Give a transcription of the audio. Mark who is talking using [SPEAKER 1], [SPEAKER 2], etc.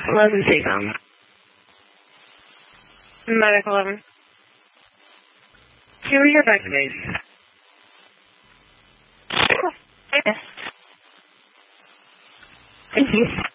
[SPEAKER 1] 11 Seacom.
[SPEAKER 2] Medic 11. Who are your back base?
[SPEAKER 1] Thank you.